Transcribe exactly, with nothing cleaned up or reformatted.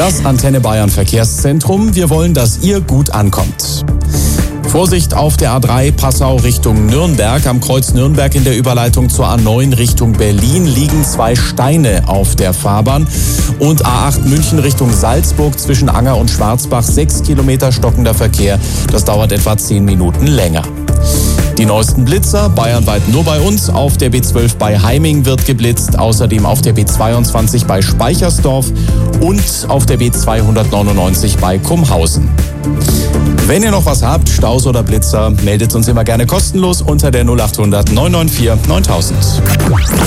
Das Antenne Bayern Verkehrszentrum. Wir wollen, dass ihr gut ankommt. Vorsicht auf der A drei Passau Richtung Nürnberg. Am Kreuz Nürnberg in der Überleitung zur A neun Richtung Berlin liegen zwei Steine auf der Fahrbahn. Und A acht München Richtung Salzburg zwischen Anger und Schwarzbach. Sechs Kilometer stockender Verkehr. Das dauert etwa zehn Minuten länger. Die neuesten Blitzer, bayernweit nur bei uns. Auf der B zwölf bei Heiming wird geblitzt, außerdem auf der B zweiundzwanzig bei Speichersdorf und auf der B zweihundertneunundneunzig bei Kumhausen. Wenn ihr noch was habt, Staus oder Blitzer, meldet uns immer gerne kostenlos unter der null acht hundert neun neun vier neuntausend.